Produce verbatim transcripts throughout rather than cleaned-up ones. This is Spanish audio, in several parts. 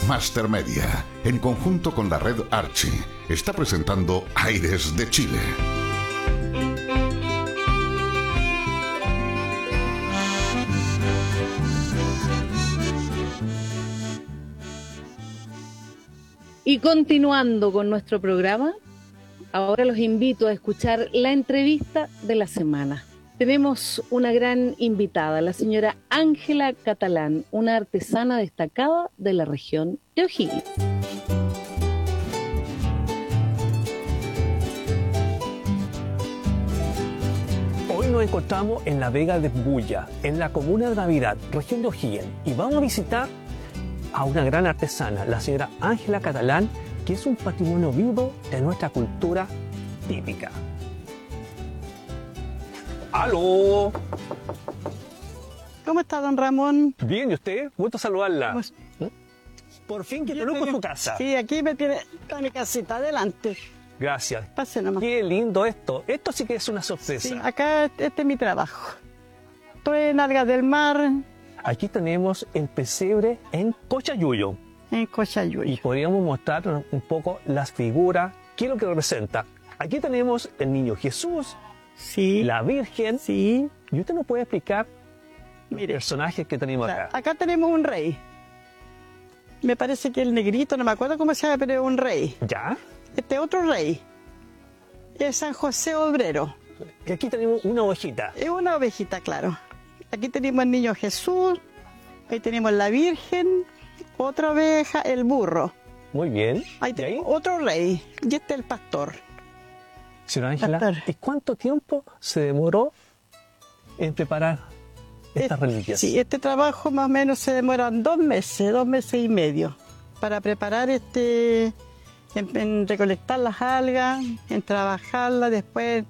Master Media, en conjunto con la red Archi, está presentando Aires de Chile. Y continuando con nuestro programa, ahora los invito a escuchar la entrevista de la semana. Tenemos una gran invitada, la señora Ángela Catalán, una artesana destacada de la región de O'Higgins. Hoy nos encontramos en la Vega de Pupuya, en la comuna de Navidad, región de O'Higgins, y vamos a visitar a una gran artesana, la señora Ángela Catalán, que es un patrimonio vivo de nuestra cultura típica. ¡Aló! ¿Cómo está, don Ramón? Bien, ¿y usted? Gusto saludarla. Por fin que conozco su casa. Sí, aquí me tiene está mi casita, adelante. Gracias. Pase nomás. Qué lindo esto. Esto sí que es una sorpresa. Sí, acá este es mi trabajo. Estoy en Algas del Mar. Aquí tenemos el pesebre en Cochayuyo. En Cochayuyo. Y podríamos mostrar un poco las figuras, qué es lo que representa. Aquí tenemos el niño Jesús, sí, la Virgen. Sí. ¿Y usted nos puede explicar Mire, los personajes que tenemos acá? Acá tenemos un rey. Me parece que el negrito, no me acuerdo cómo se llama, pero es un rey. ¿Ya? Este otro rey es San José Obrero. Y aquí tenemos una ovejita. Es una ovejita, claro. Aquí tenemos el niño Jesús, ahí tenemos la Virgen, otra oveja, el burro. Muy bien. Ahí tenemos otro rey, y este es el pastor. Señora Ángela, ¿y cuánto tiempo se demoró en preparar estas este, reliquias? Sí, este trabajo más o menos se demora dos meses, dos meses y medio, para preparar este, en, en recolectar las algas, en trabajarlas, después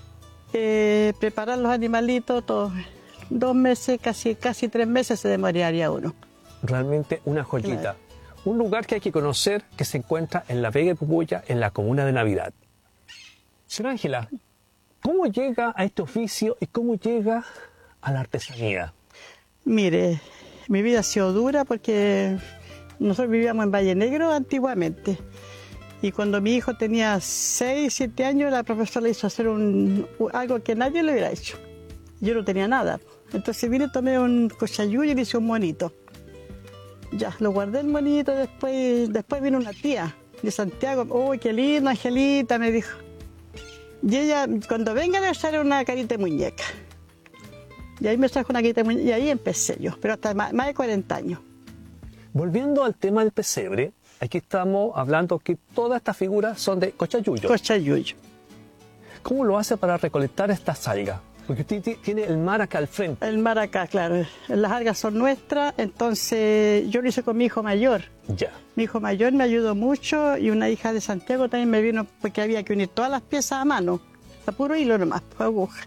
eh, preparar los animalitos, todo. Dos meses, casi, casi tres meses se demoraría uno. Realmente una joyita. Claro. Un lugar que hay que conocer, que se encuentra en la Vega de Pupuya, en la comuna de Navidad. Señora Ángela, ¿cómo llega a este oficio y cómo llega a la artesanía? Mire, mi vida ha sido dura porque nosotros vivíamos en Valle Negro antiguamente. Y cuando mi hijo tenía seis, siete años, la profesora le hizo hacer un, algo que nadie le hubiera hecho. Yo no tenía nada. Entonces vine, tomé un cochayuyo y le hice un monito. Ya, lo guardé el monito, después, después vino una tía de Santiago. ¡Uy, qué linda, Angelita! Me dijo. Y ella, cuando venga, me trae una carita de muñeca. Y ahí me trajo una carita de muñeca y ahí empecé yo, pero hasta más, más de cuarenta años. Volviendo al tema del pesebre, aquí estamos hablando que todas estas figuras son de Cochayuyo. Cochayuyo. ¿Cómo lo hace para recolectar estas algas? Porque usted tiene el mar acá al frente. El mar acá, claro. Las algas son nuestras, entonces yo lo hice con mi hijo mayor. Ya. Mi hijo mayor me ayudó mucho y una hija de Santiago también me vino porque había que unir todas las piezas a mano. A puro hilo nomás, a aguja.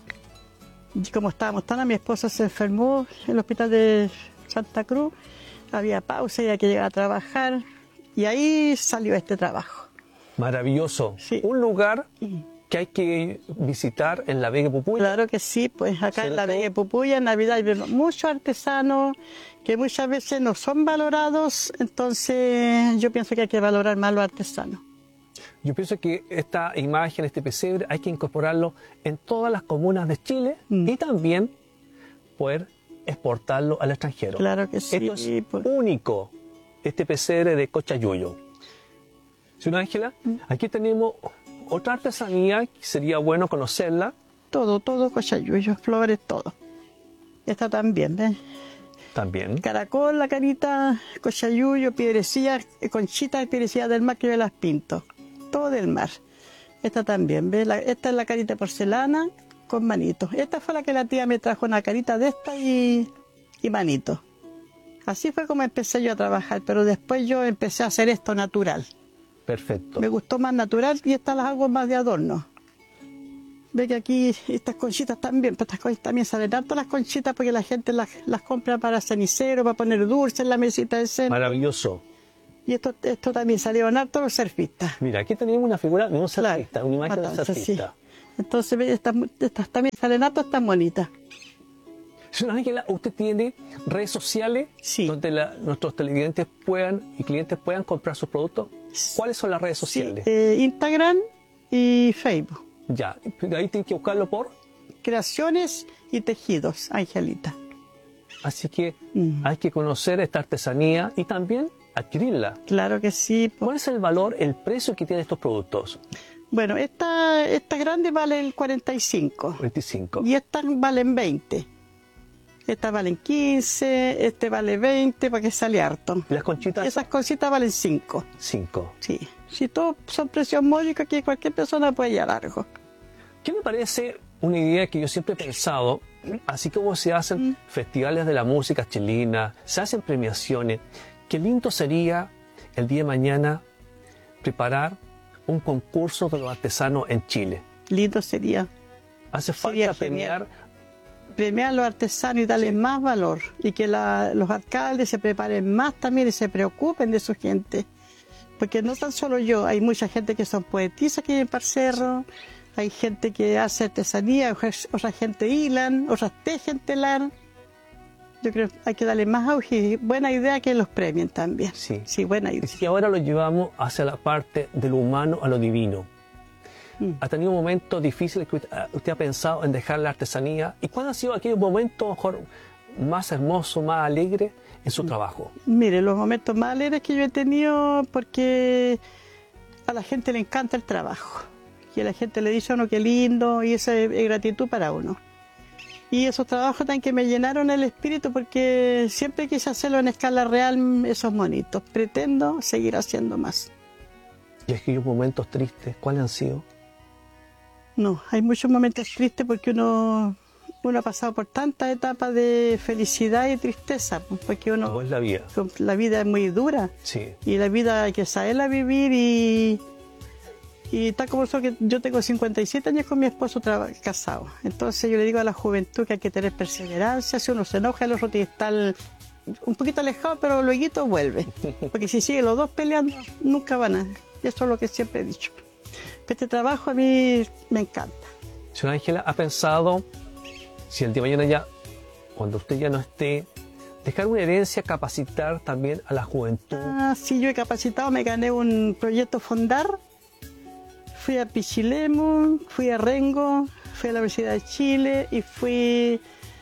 Y como estábamos tan, mi esposo se enfermó en el hospital de Santa Cruz. Había pausa y había que llegar a trabajar. Y ahí salió este trabajo. Maravilloso. Sí. Un lugar que hay que visitar en la Vega de Pupuya. Claro que sí, pues acá en la Vega de Pupuya, en Navidad, hay muchos artesanos que muchas veces no son valorados, entonces yo pienso que hay que valorar más a los artesanos. Yo pienso que esta imagen, este pesebre, hay que incorporarlo en todas las comunas de Chile mm. y también poder exportarlo al extranjero. Claro que sí. Esto es pues. único, este pesebre de Cochayuyo. Señora Ángela, mm. aquí tenemos otra artesanía que sería bueno conocerla. Todo, todo Cochayuyo, flores, todo. Esta también, ¿ves? También. Caracol, la carita, Cochayuyo, piedrecilla, conchitas y piedrecillas del mar que yo las pinto. Todo del mar. Esta también, ¿ves? La, esta es la carita de porcelana con manitos. Esta fue la que la tía me trajo, una carita de esta y, y manitos. Así fue como empecé yo a trabajar, pero después yo empecé a hacer esto natural. Perfecto. Me gustó más natural y estas las hago más de adorno. Ve que aquí estas conchitas también, estas conchitas también salen harto las conchitas porque la gente las, las compra para cenicero, para poner dulce en la mesita de cena. Maravilloso. Y esto, esto también salieron harto los surfistas. Mira, aquí tenemos una figura de un surfista, claro, una imagen de un surfista. Sí. Entonces, estas, estas también salen harto, están bonitas. Señora Ángela, ¿usted tiene redes sociales Sí. donde la- nuestros televidentes puedan y clientes puedan comprar sus productos? ¿Cuáles son las redes sociales? Eh, Instagram y Facebook. Ya, ahí tiene que buscarlo por... Creaciones y tejidos, Angelita. Así que Mm. hay que conocer esta artesanía y también adquirirla. Claro que sí. po- ¿Cuál es el valor, el precio que tienen estos productos? Bueno, esta, esta grande vale el cuarenta y cinco veinticinco. y estas valen veinte. Estas valen quince, este vale veinte porque sale harto. ¿Y las conchitas? Esas cositas valen cinco. cinco. Sí. Si todos son precios módicos, que cualquier persona puede llevar algo. ¿Qué me parece una idea que yo siempre he pensado? Así como se hacen Mm. festivales de la música chilena, se hacen premiaciones, qué lindo sería el día de mañana preparar un concurso de los artesanos en Chile. Lindo sería Hace Sería falta premiar. premiar a los artesanos y darles más valor. Y que la- los alcaldes se preparen más también y se preocupen de su gente. Porque no tan solo yo, hay mucha gente que son poetisas que viven para el cerro, hay gente que hace artesanía, otras- otra gente hilan, otras tejen telar. Yo creo que hay que darle más auge y buena idea que los premien también. Sí. Sí, buena idea. Y si ahora lo llevamos hacia la parte de lo humano a lo divino. Mm. ¿Ha tenido momentos difíciles que usted, usted ha pensado en dejar la artesanía? ¿Y cuándo han sido aquellos momentos mejor más hermosos, más alegres en su trabajo? Mire, los momentos más alegres que yo he tenido porque a la gente le encanta el trabajo. Y a la gente le dice a uno qué lindo y esa es, es gratitud para uno. Y esos trabajos también que me llenaron el espíritu porque siempre quise hacerlo en escala real, esos monitos. Pretendo seguir haciendo más. ¿Y aquellos momentos tristes, cuáles han sido? No, hay muchos momentos tristes porque uno, uno ha pasado por tantas etapas de felicidad y tristeza, pues, porque ¿Cómo uno, es la vida? la vida es muy dura. Sí. Y la vida hay que saberla vivir y, y tal como eso que yo tengo cincuenta y siete años con mi esposo traba- casado. Entonces yo le digo a la juventud que hay que tener perseverancia. Si uno se enoja, el otro tiene que estar un poquito alejado, pero luego vuelve. Porque si siguen los dos peleando, nunca van a... Eso es lo que siempre he dicho. Este trabajo a mí me encanta. Señora Ángela, ¿ha pensado si el día de mañana ya, cuando usted ya no esté, dejar una herencia, capacitar también a la juventud? Ah, sí, yo he capacitado, me gané un proyecto Fondar. Fui a Pichilemu, fui a Rengo, fui a la Universidad de Chile y fui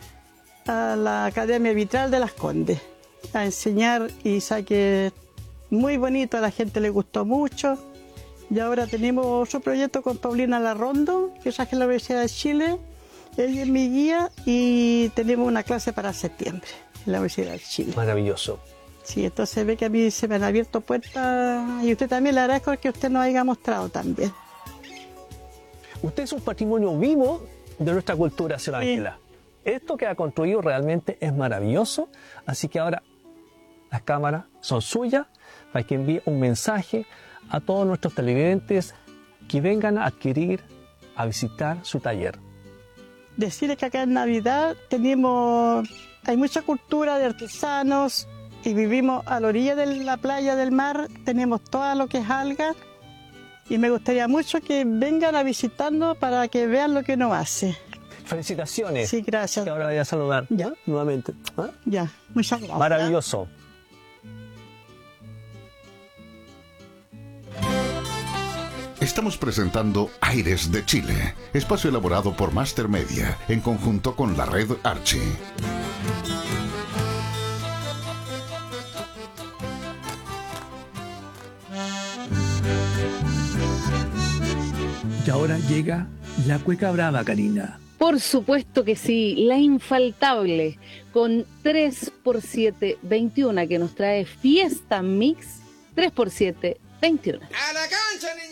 a la Academia Vitral de Las Condes a enseñar y saqué muy bonito, a la gente le gustó mucho. Y ahora tenemos otro proyecto con Paulina Larrondo, que saqué en la Universidad de Chile. Ella es mi guía y tenemos una clase para septiembre en la Universidad de Chile. Maravilloso. Sí, entonces ve que a mí se me han abierto puertas y usted también le agradezco que usted nos haya mostrado también. Usted es un patrimonio vivo de nuestra cultura, señora Sí. Ángela. Esto que ha construido realmente es maravilloso, así que ahora las cámaras son suyas para que envíe un mensaje a todos nuestros televidentes que vengan a adquirir, a visitar su taller. Decirles que acá en Navidad tenemos, hay mucha cultura de artesanos y vivimos a la orilla de la playa del mar, tenemos todo lo que es alga y me gustaría mucho que vengan a visitarnos para que vean lo que uno hace. Felicitaciones. Sí, gracias. Que ahora voy a saludar. Ya. Nuevamente. ¿Ah? Ya, muchas gracias. Maravilloso. Estamos presentando Aires de Chile, espacio elaborado por Master Media en conjunto con la red Archie. Y ahora llega la cueca brava, Karina. Por supuesto que sí, la infaltable, con tres por siete veintiuno, que nos trae Fiesta Mix tres por siete veintiuno. A la cancha, niña.